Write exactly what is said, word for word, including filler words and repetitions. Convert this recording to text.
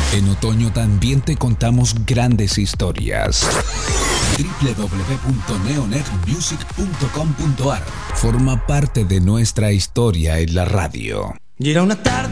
En otoño también te contamos grandes historias. doble u doble u doble u punto neonet music punto com punto a r Forma parte de nuestra historia en la radio. Y era una tarde